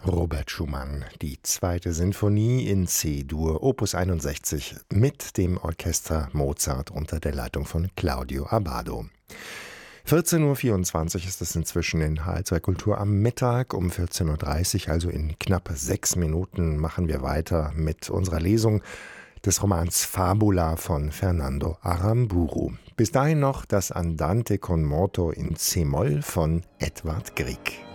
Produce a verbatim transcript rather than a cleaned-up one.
Robert Schumann, die zweite Sinfonie in C-Dur, Opus einundsechzig, mit dem Orchester Mozart unter der Leitung von Claudio Abbado. vierzehn Uhr vierundzwanzig ist es inzwischen in H L zwei Kultur am Mittag. Um vierzehn Uhr dreißig, also in knapp sechs Minuten, machen wir weiter mit unserer Lesung des Romans Fabula von Fernando Aramburu. Bis dahin noch das Andante con moto in C-Moll von Edvard Grieg.